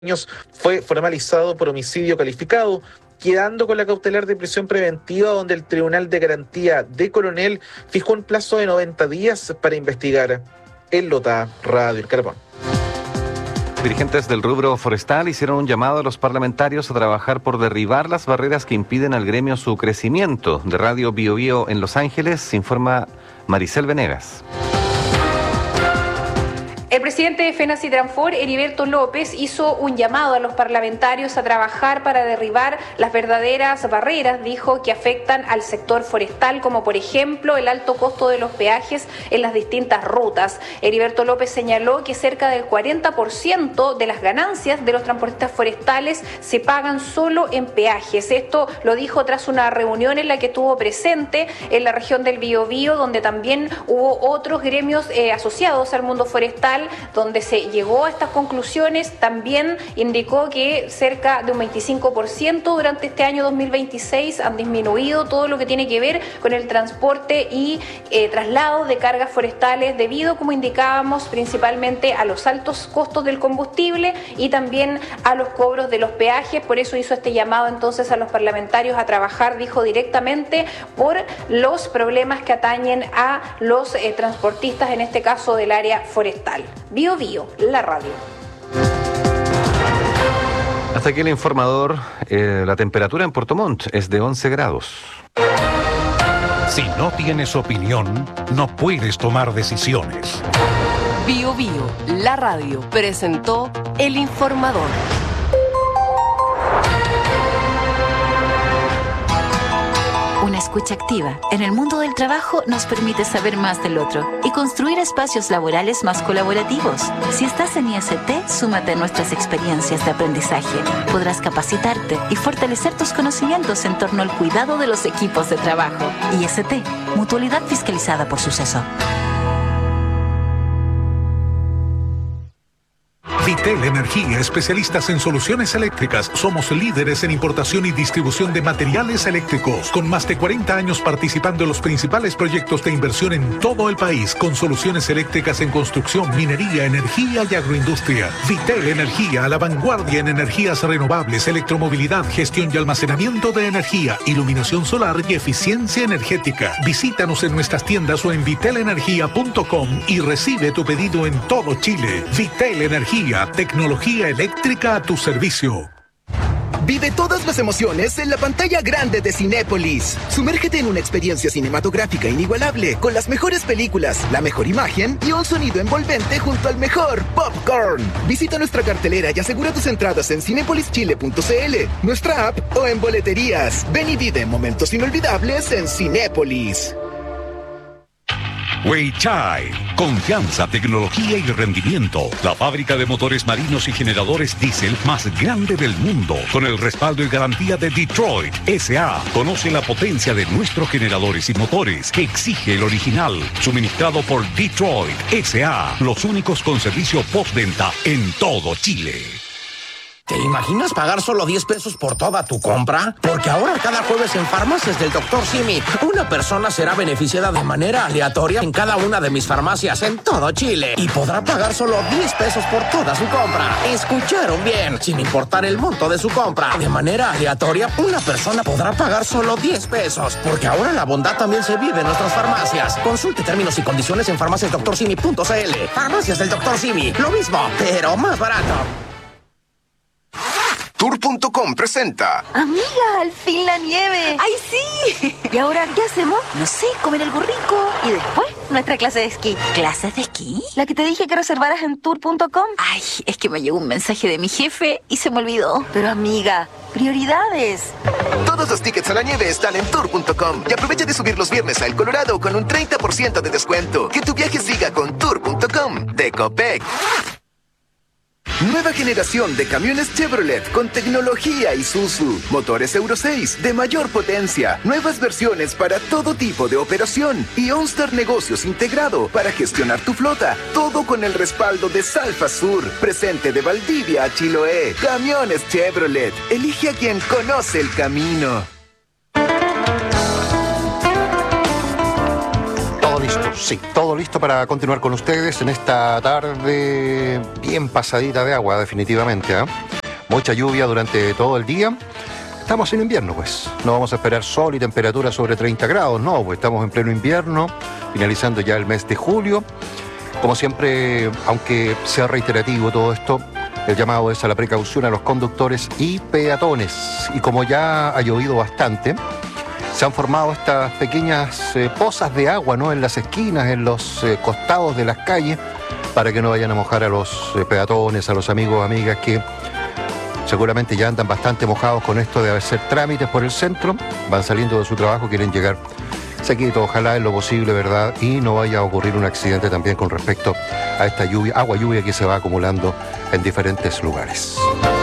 años fue formalizado por homicidio calificado, quedando con la cautelar de prisión preventiva, donde el Tribunal de Garantía de Coronel fijó un plazo de 90 días para investigar. En Lota, Radio El Carbón. Dirigentes del rubro forestal hicieron un llamado a los parlamentarios a trabajar por derribar las barreras que impiden al gremio su crecimiento. De Radio Bio Bio en Los Ángeles, informa Maricel Venegas. El presidente de FENACITRANSFOR, Heriberto López, hizo un llamado a los parlamentarios a trabajar para derribar las verdaderas barreras, dijo, que afectan al sector forestal, como por ejemplo el alto costo de los peajes en las distintas rutas. Heriberto López señaló que cerca del 40% de las ganancias de los transportistas forestales se pagan solo en peajes. Esto lo dijo tras una reunión en la que estuvo presente en la región del Biobío, donde también hubo otros gremios asociados al mundo forestal, donde se llegó a estas conclusiones. También indicó que cerca de un 25% durante este año 2026 han disminuido todo lo que tiene que ver con el transporte y traslado de cargas forestales, debido, como indicábamos, principalmente a los altos costos del combustible y también a los cobros de los peajes. Por eso hizo este llamado entonces a los parlamentarios a trabajar, dijo, directamente por los problemas que atañen a los transportistas, en este caso del área forestal. Bio Bio, la radio. Hasta aquí el informador. La temperatura en Puerto Montt es de 11 grados. Si no tienes opinión, no puedes tomar decisiones. Bio Bio, la radio, presentó el informador. Una escucha activa en el mundo del trabajo nos permite saber más del otro y construir espacios laborales más colaborativos. Si estás en IST, súmate a nuestras experiencias de aprendizaje. Podrás capacitarte y fortalecer tus conocimientos en torno al cuidado de los equipos de trabajo. IST, Mutualidad Fiscalizada por Suceso. Vitel Energía, especialistas en soluciones eléctricas. Somos líderes en importación y distribución de materiales eléctricos, con más de 40 años participando en los principales proyectos de inversión en todo el país, con soluciones eléctricas en construcción, minería, energía y agroindustria. Vitel Energía, a la vanguardia en energías renovables, electromovilidad, gestión y almacenamiento de energía, iluminación solar y eficiencia energética. Visítanos en nuestras tiendas o en vitelenergia.com y recibe tu pedido en todo Chile. Vitel Energía, tecnología eléctrica a tu servicio. Vive todas las emociones en la pantalla grande de Cinépolis. Sumérgete en una experiencia cinematográfica inigualable, con las mejores películas, la mejor imagen y un sonido envolvente junto al mejor popcorn. Visita nuestra cartelera y asegura tus entradas en cinepolischile.cl, nuestra app o en boleterías. Ven y vive momentos inolvidables en Cinépolis. Weichai, confianza, tecnología y rendimiento. La fábrica de motores marinos y generadores diésel más grande del mundo, con el respaldo y garantía de Detroit S.A. Conoce la potencia de nuestros generadores y motores que exige el original, suministrado por Detroit S.A. Los únicos con servicio postventa en todo Chile. ¿Te imaginas pagar solo 10 pesos por toda tu compra? Porque ahora cada jueves en Farmacias del Dr. Simi, una persona será beneficiada de manera aleatoria en cada una de mis farmacias en todo Chile y podrá pagar solo 10 pesos por toda su compra. ¿Escucharon bien? Sin importar el monto de su compra, de manera aleatoria, una persona podrá pagar solo 10 pesos. Porque ahora la bondad también se vive en nuestras farmacias. Consulte términos y condiciones en farmaciasdrsimi.cl. Farmacias del Dr. Simi, lo mismo, pero más barato. Tour.com presenta. Amiga, al fin la nieve. ¡Ay, sí! ¿Y ahora qué hacemos? No sé, comer algo rico. Y después, nuestra clase de esquí. ¿Clases de esquí? La que te dije que reservaras en Tour.com. Ay, es que me llegó un mensaje de mi jefe y se me olvidó. Pero amiga, prioridades. Todos los tickets a la nieve están en Tour.com. Y aprovecha de subir los viernes a El Colorado con un 30% de descuento. Que tu viaje siga con Tour.com de Copec. Nueva generación de camiones Chevrolet con tecnología Isuzu. Motores Euro 6 de mayor potencia. Nuevas versiones para todo tipo de operación. Y OnStar Negocios integrado para gestionar tu flota. Todo con el respaldo de Salfa Sur. Presente de Valdivia a Chiloé. Camiones Chevrolet. Elige a quien conoce el camino. Listo, sí, todo listo para continuar con ustedes en esta tarde bien pasadita de agua, definitivamente, ¿eh? mucha lluvia durante todo el día. Estamos en invierno, pues. No vamos a esperar sol y temperatura sobre 30 grados, no, pues estamos en pleno invierno, finalizando ya el mes de julio. Como siempre, aunque sea reiterativo todo esto, el llamado es a la precaución a los conductores y peatones. Y como ya ha llovido bastante, se han formado estas pequeñas pozas de agua, ¿no?, en las esquinas, en los costados de las calles, para que no vayan a mojar a los peatones, a los amigos, amigas que seguramente ya andan bastante mojados con esto de hacer trámites por el centro, van saliendo de su trabajo, quieren llegar sequito, ojalá en lo posible, ¿verdad? Y no vaya a ocurrir un accidente también con respecto a esta lluvia, agua lluvia que se va acumulando en diferentes lugares.